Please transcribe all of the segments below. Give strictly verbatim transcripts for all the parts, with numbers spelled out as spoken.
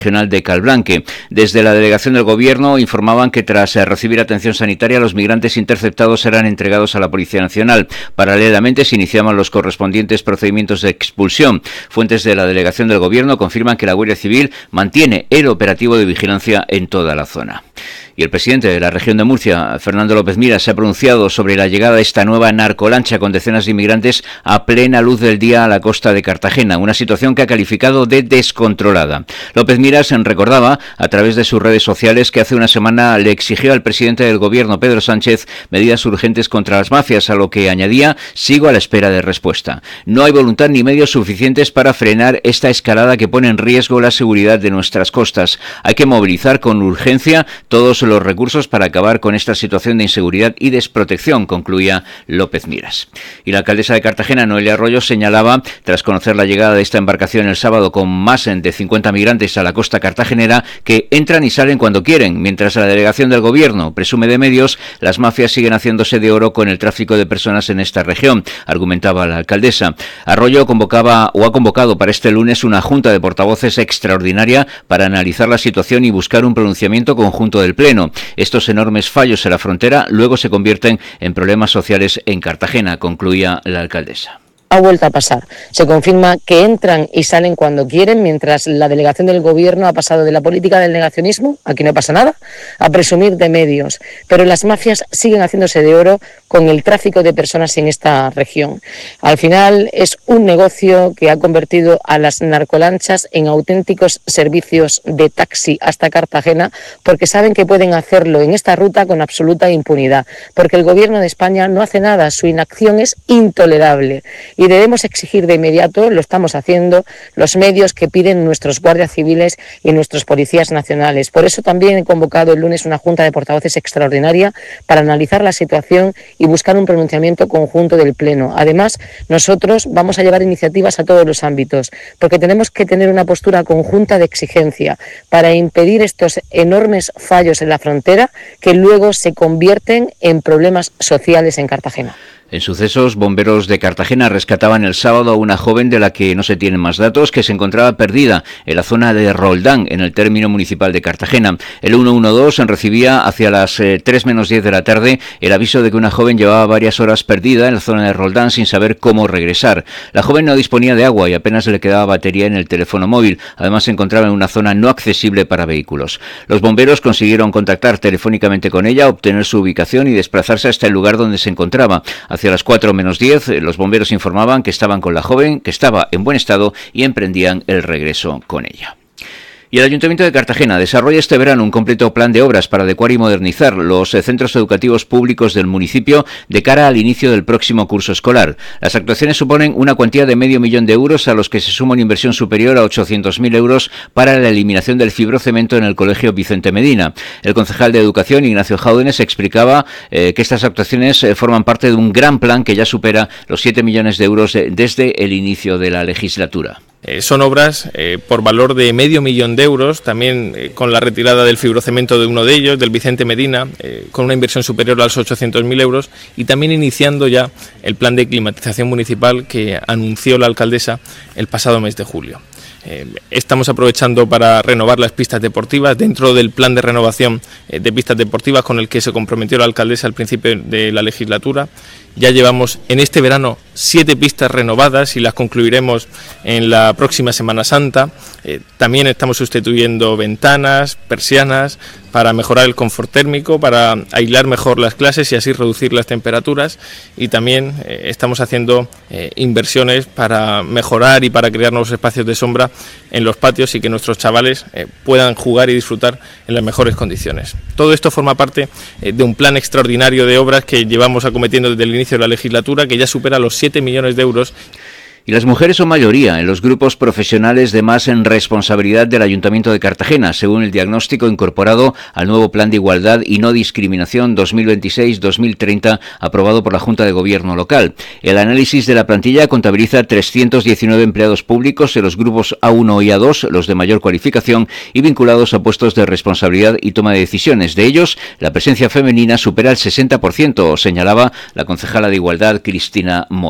Regional de Calblanque. Desde la delegación del Gobierno informaban que tras recibir atención sanitaria los migrantes interceptados serán entregados a la Policía Nacional. Paralelamente se iniciaban los correspondientes procedimientos de expulsión. Fuentes de la delegación del Gobierno confirman que la Guardia Civil mantiene el operativo de vigilancia en toda la zona. Y el presidente de la región de Murcia, Fernando López Miras, se ha pronunciado sobre la llegada de esta nueva narcolancha con decenas de inmigrantes a plena luz del día a la costa de Cartagena, una situación que ha calificado de descontrolada. López Miras recordaba a través de sus redes sociales que hace una semana le exigió al presidente del Gobierno, Pedro Sánchez, medidas urgentes contra las mafias, a lo que añadía: sigo a la espera de respuesta. No hay voluntad ni medios suficientes para frenar esta escalada que pone en riesgo la seguridad de nuestras costas. Hay que movilizar con urgencia todos los recursos para acabar con esta situación de inseguridad y desprotección, concluía López Miras. Y la alcaldesa de Cartagena, Noelia Arroyo, señalaba, tras conocer la llegada de esta embarcación el sábado con más de cincuenta migrantes a la costa cartagenera, que entran y salen cuando quieren. Mientras la delegación del Gobierno presume de medios, las mafias siguen haciéndose de oro con el tráfico de personas en esta región, argumentaba la alcaldesa. Arroyo convocaba o ha convocado para este lunes una junta de portavoces extraordinaria para analizar la situación y buscar un pronunciamiento conjunto del Pleno. Estos enormes fallos en la frontera luego se convierten en problemas sociales en Cartagena, concluía la alcaldesa. Ha vuelto a pasar. Se confirma que entran y salen cuando quieren, mientras la delegación del Gobierno ha pasado de la política del negacionismo, aquí no pasa nada, a presumir de medios. Pero las mafias siguen haciéndose de oro con el tráfico de personas en esta región. Al final es un negocio que ha convertido a las narcolanchas en auténticos servicios de taxi hasta Cartagena, porque saben que pueden hacerlo en esta ruta con absoluta impunidad, porque el Gobierno de España no hace nada, su inacción es intolerable. Y debemos exigir de inmediato, lo estamos haciendo, los medios que piden nuestros guardias civiles y nuestros policías nacionales. Por eso también he convocado el lunes una junta de portavoces extraordinaria para analizar la situación y buscar un pronunciamiento conjunto del Pleno. Además, nosotros vamos a llevar iniciativas a todos los ámbitos, porque tenemos que tener una postura conjunta de exigencia para impedir estos enormes fallos en la frontera que luego se convierten en problemas sociales en Cartagena. En sucesos, bomberos de Cartagena rescataban el sábado a una joven de la que no se tienen más datos, que se encontraba perdida en la zona de Roldán, en el término municipal de Cartagena. El ciento doce recibía hacia las eh, tres menos diez de la tarde el aviso de que una joven llevaba varias horas perdida en la zona de Roldán sin saber cómo regresar. La joven no disponía de agua y apenas le quedaba batería en el teléfono móvil. Además, se encontraba en una zona no accesible para vehículos. Los bomberos consiguieron contactar telefónicamente con ella, obtener su ubicación y desplazarse hasta el lugar donde se encontraba. Hacia las cuatro menos diez, los bomberos informaban que estaban con la joven, que estaba en buen estado y emprendían el regreso con ella. Y el Ayuntamiento de Cartagena desarrolla este verano un completo plan de obras para adecuar y modernizar los centros educativos públicos del municipio de cara al inicio del próximo curso escolar. Las actuaciones suponen una cuantía de medio millón de euros, a los que se suma una inversión superior a ochocientos mil euros para la eliminación del fibrocemento en el Colegio Vicente Medina. El concejal de Educación, Ignacio Jáudenes, explicaba eh, que estas actuaciones eh, forman parte de un gran plan que ya supera los siete millones de euros eh, desde el inicio de la legislatura. Eh, son obras eh, por valor de medio millón de euros, también eh, con la retirada del fibrocemento de uno de ellos, del Vicente Medina, eh, con una inversión superior a los ochocientos mil euros, y también iniciando ya el plan de climatización municipal que anunció la alcaldesa el pasado mes de julio. Eh, estamos aprovechando para renovar las pistas deportivas dentro del plan de renovación eh, de pistas deportivas con el que se comprometió la alcaldesa al principio de la legislatura. Ya llevamos en este verano siete pistas renovadas y las concluiremos en la próxima Semana Santa. Eh, también estamos sustituyendo ventanas, persianas, para mejorar el confort térmico, para aislar mejor las clases y así reducir las temperaturas, y también eh, estamos haciendo eh, inversiones para mejorar y para crear nuevos espacios de sombra en los patios y que nuestros chavales eh, puedan jugar y disfrutar en las mejores condiciones. Todo esto forma parte eh, de un plan extraordinario de obras que llevamos acometiendo desde el inicio de la legislatura, que ya supera los siete millones de euros. Y las mujeres son mayoría en los grupos profesionales de más en responsabilidad del Ayuntamiento de Cartagena, según el diagnóstico incorporado al nuevo Plan de Igualdad y No Discriminación dos mil veintiséis dos mil treinta, aprobado por la Junta de Gobierno local. El análisis de la plantilla contabiliza trescientos diecinueve empleados públicos en los grupos A uno y A dos, los de mayor cualificación, y vinculados a puestos de responsabilidad y toma de decisiones. De ellos, la presencia femenina supera el sesenta por ciento, señalaba la concejala de Igualdad, Cristina Mora.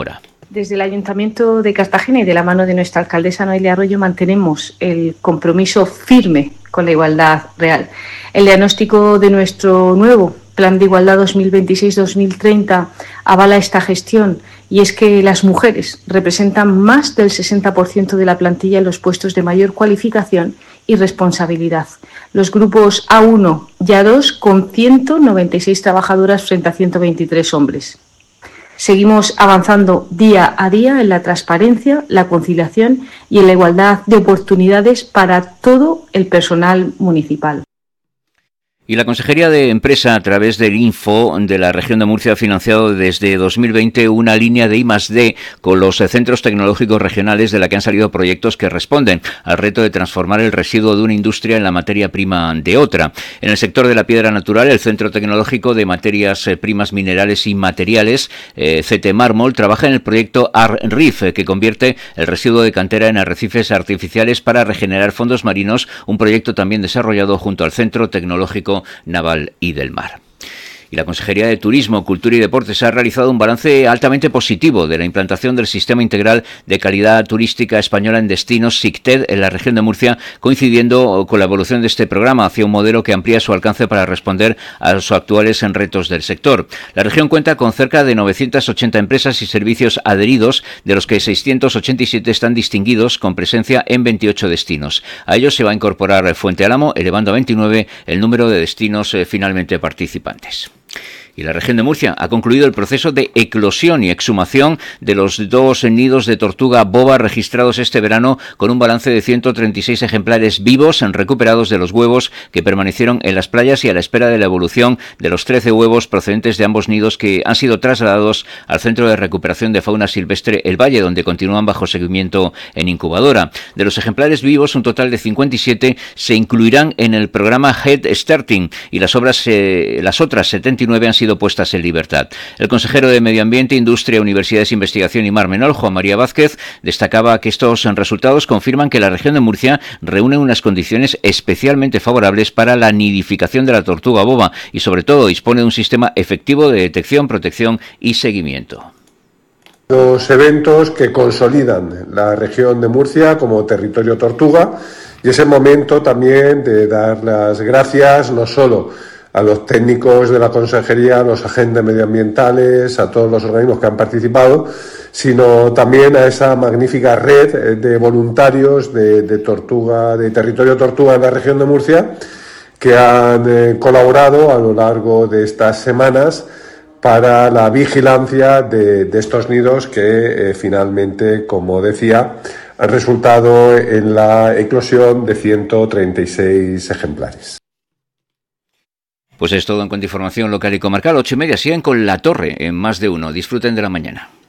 Desde el Ayuntamiento de Cartagena y de la mano de nuestra alcaldesa Noelia Arroyo mantenemos el compromiso firme con la igualdad real. El diagnóstico de nuestro nuevo Plan de Igualdad dos mil veintiséis dos mil treinta avala esta gestión, y es que las mujeres representan más del sesenta por ciento de la plantilla en los puestos de mayor cualificación y responsabilidad. Los grupos A uno y A dos con ciento noventa y seis trabajadoras frente a ciento veintitrés hombres. Seguimos avanzando día a día en la transparencia, la conciliación y en la igualdad de oportunidades para todo el personal municipal. Y la Consejería de Empresa, a través del Info de la región de Murcia, ha financiado desde dos mil veinte una línea de I más D con los centros tecnológicos regionales, de la que han salido proyectos que responden al reto de transformar el residuo de una industria en la materia prima de otra. En el sector de la piedra natural, el Centro Tecnológico de Materias Primas Minerales y Materiales, eh, C T Mármol, trabaja en el proyecto ARRIF, eh, que convierte el residuo de cantera en arrecifes artificiales para regenerar fondos marinos, un proyecto también desarrollado junto al Centro Tecnológico Naval y del Mar. Y la Consejería de Turismo, Cultura y Deportes ha realizado un balance altamente positivo de la implantación del Sistema Integral de Calidad Turística Española en Destinos, SICTED, en la región de Murcia, coincidiendo con la evolución de este programa hacia un modelo que amplía su alcance para responder a los actuales retos del sector. La región cuenta con cerca de novecientas ochenta empresas y servicios adheridos, de los que seiscientos ochenta y siete están distinguidos con presencia en veintiocho destinos. A ellos se va a incorporar Fuente Álamo, elevando a veintinueve el número de destinos eh, finalmente participantes. Y la región de Murcia ha concluido el proceso de eclosión y exhumación de los dos nidos de tortuga boba registrados este verano, con un balance de ciento treinta y seis ejemplares vivos recuperados de los huevos que permanecieron en las playas, y a la espera de la evolución de los trece huevos procedentes de ambos nidos, que han sido trasladados al Centro de Recuperación de Fauna Silvestre El Valle, donde continúan bajo seguimiento en incubadora. De los ejemplares vivos, un total de cincuenta y siete se incluirán en el programa Head Starting, y las, obras, eh, las otras setenta y nueve han sido puestas en libertad. El consejero de Medio Ambiente, Industria, Universidades, Investigación y Mar Menor, Juan María Vázquez, destacaba que estos resultados confirman que la región de Murcia reúne unas condiciones especialmente favorables para la nidificación de la tortuga boba, y sobre todo dispone de un sistema efectivo de detección, protección y seguimiento. Los eventos que consolidan la región de Murcia como territorio tortuga, y es el momento también de dar las gracias no solo a los técnicos de la Consejería, a los agentes medioambientales, a todos los organismos que han participado, sino también a esa magnífica red de voluntarios de, de tortuga, de territorio tortuga en la región de Murcia, que han eh, colaborado a lo largo de estas semanas para la vigilancia de, de estos nidos que eh, finalmente, como decía, han resultado en la eclosión de ciento treinta y seis ejemplares. Pues es todo en cuanto a información local y comarcal. Ocho y media, siguen con La Torre en Más de Uno. Disfruten de la mañana.